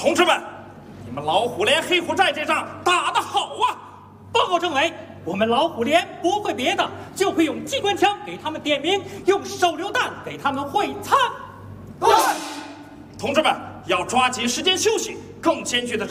同志们，你们老虎连黑虎寨这仗打得好啊！ 报告政委，我们老虎连不会别的，就会用机关枪给他们点名，用手榴弹给他们会餐。 对，同志们要抓紧时间休息，更艰巨的战